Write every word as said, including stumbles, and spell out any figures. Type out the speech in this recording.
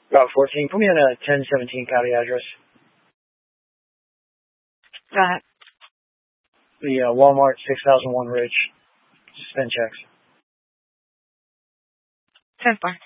Route fourteen. Put me on a ten seventeen county address. Go ahead. The uh, Walmart six thousand one Ridge. Spin checks. ten four.